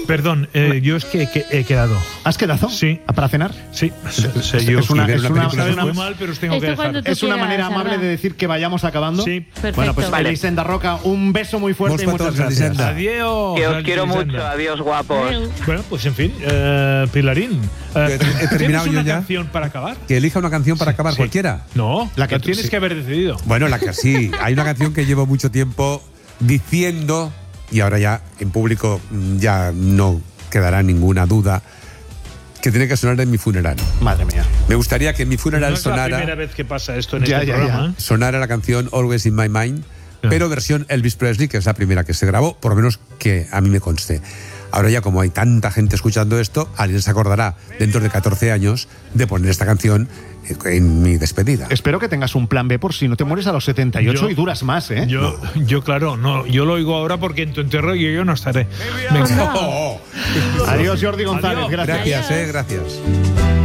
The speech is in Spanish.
Perdón, yo es que he quedado. ¿Has quedado? Sí. ¿Para cenar? Sí. Es una muy mal, pero os tengo que dejar. Es una manera amable de decir que vayamos acabando. Sí. Perfecto. Bueno, pues Elisenda Roca, un beso muy fuerte y muchas gracias. Elisenda. Adiós. Que os quiero Elisenda. mucho. Adiós, guapos. Bueno, pues en fin, Pilarín. He terminado ¿tienes yo una ya. canción para acabar? Que elija una canción para acabar, Sí. cualquiera. No, La que tienes sí. que haber decidido. Bueno, la que sí. Hay una canción que llevo mucho tiempo diciendo, y ahora ya en público ya no quedará ninguna duda, que tiene que sonar en mi funeral. Madre mía. Me gustaría que en mi funeral No es la sonara, primera vez que pasa esto en Ya, este ya, programa. sonara la canción Always in My Mind, pero versión Elvis Presley, que es la primera que se grabó, por lo menos que a mí me conste. Ahora ya, como hay tanta gente escuchando esto, alguien se acordará dentro de 14 años de poner esta canción en mi despedida. Espero que tengas un plan B por si no te mueres a los 78 Yo- y duras más, ¿eh? Yo, claro, no, yo lo oigo ahora porque en tu entierro yo no estaré. Venga. Adiós, Jordi González. Adiós. Gracias. Gracias, gracias.